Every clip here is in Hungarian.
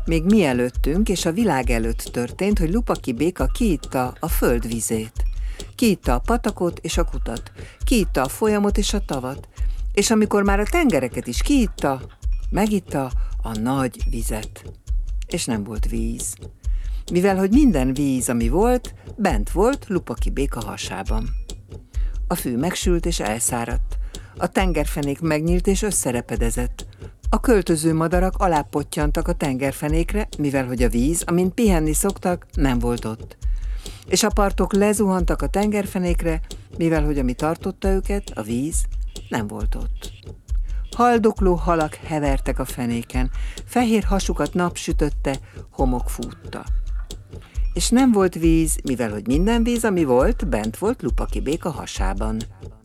még mielőttünk és a világ előtt történt, hogy Lupaki béka kiitta a föld vizét. Kiitta a patakot és a kutat, kiitta a folyamot és a tavat, és amikor már a tengereket is kiitta, megitta a nagy vizet. És nem volt víz. Mivel, hogy minden víz, ami volt, bent volt Lupaki béka hasában. A fű megsült és elszáradt. A tengerfenék megnyílt és összerepedezett. A költöző madarak alápottyantak a tengerfenékre, mivel hogy a víz, amint pihenni szoktak, nem volt ott. És a partok lezuhantak a tengerfenékre, mivel hogy ami tartotta őket, a víz, nem volt ott. Haldokló halak hevertek a fenéken, fehér hasukat napsütötte, homok fútta. És nem volt víz, mivel hogy minden víz, ami volt, bent volt Lupaki béka hasában.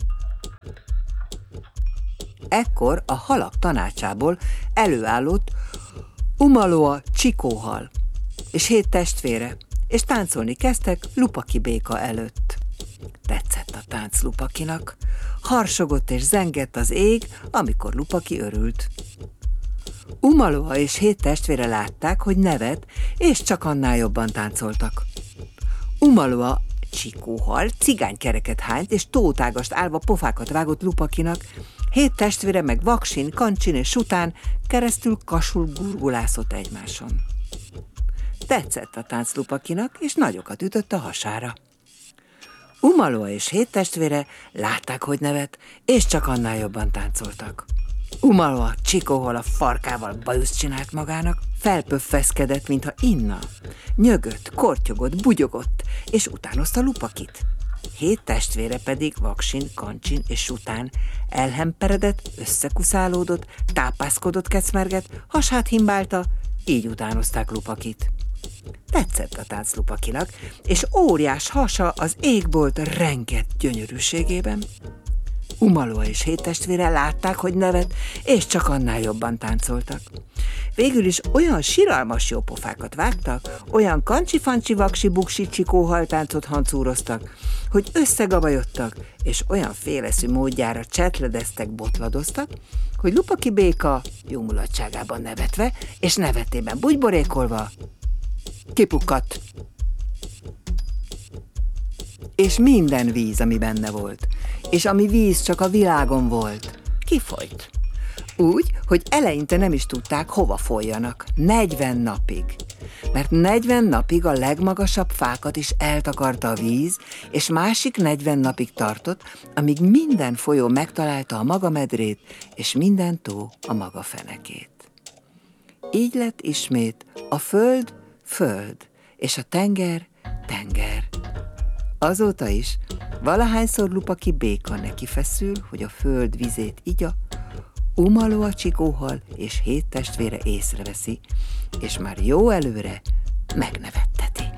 Ekkor a halak tanácsából előállott Umaloa csikóhal, és 7 testvére, és táncolni kezdtek Lupaki béka előtt. Tetszett a tánc Lupakinak, harsogott és zengett az ég, amikor Lupaki örült. Umaloa és 7 testvére látták, hogy nevet, és csak annál jobban táncoltak. Umaloa csikóhal cigánykereket hányt, és tótágast állva pofákat vágott Lupakinak, 7 testvére meg Vaksin, Kancsin és Sután keresztül kasul gurgulászott egymáson. Tetszett a tánc Lupakinak, és nagyokat ütött a hasára. Umaloa és 7 testvére látták, hogy nevet, és csak annál jobban táncoltak. Umaloa csikóhal a farkával bajuszt csinált magának, felpöffeszkedett, mintha inna. Nyögött, kortyogott, bugyogott, és utánozta Lupakit. 7 testvére pedig, Vaksin, Kancsin és Sután elhemperedett, összekuszálódott, tápászkodott, kecmergett, hasát himbálta, így utánozták Lupakit. Tetszett a tánc Lupakinak, és óriás hasa az égbolt rengett gyönyörűségében. Umaloa és 7 testvére látták, hogy nevet, és csak annál jobban táncoltak. Végül is olyan siralmas jópofákat vágtak, olyan kancsi-fancsi, vaksi-buksi csikóhaltáncot hancúroztak, hogy összegabajodtak, és olyan féleszű módjára csetledeztek, botladoztak, hogy Lupaki béka jómulatságában nevetve, és nevetében bugyborékolva kipukkadt. És minden víz, ami benne volt, és ami víz csak a világon volt, kifolyt. Úgy, hogy eleinte nem is tudták, hova folyjanak, 40 napig. Mert 40 napig a legmagasabb fákat is eltakarta a víz, és másik 40 napig tartott, amíg minden folyó megtalálta a maga medrét, és minden tó a maga fenekét. Így lett ismét a föld, föld, és a tenger, tenger. Azóta is, valahányszor Lupaki béka neki feszül, hogy a föld vizét igya, Umaloa csikóhal és 7 testvére észreveszi, és már jó előre megnevet.